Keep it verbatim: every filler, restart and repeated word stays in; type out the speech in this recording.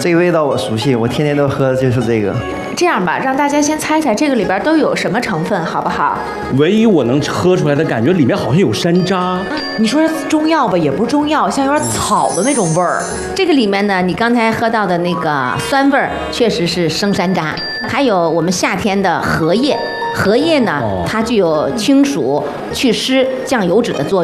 这个味道我熟悉，我天天都喝的就是这个。 这样吧，让大家先猜猜这个里边都有什么成分，好不好？ 唯一我能喝出来的感觉，里面好像有山楂。 你说是中药吧，也不是中药，像有点草的那种味儿。 这个里面呢，你刚才喝到的那个酸味儿，确实是生山楂，还有我们夏天的荷叶。荷叶呢，它具有清暑、祛湿、降油脂的作用。